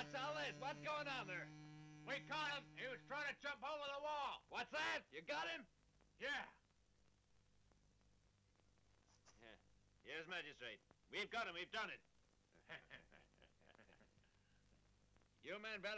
What's all this? What's going on there? We caught him. He was trying to jump over the wall. What's that? You got him? Yeah. Yes, magistrate. We've got him. We've done it. You men better